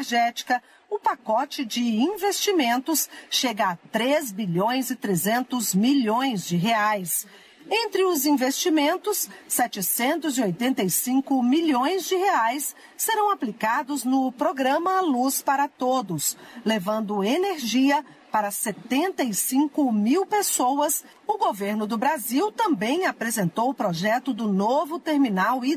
energética, o pacote de investimentos chega a 3 bilhões e 300 milhões de reais. Entre os investimentos, 785 milhões de reais serão aplicados no programa Luz para Todos, levando energia para 75 mil pessoas. O governo do Brasil também apresentou o projeto do novo terminal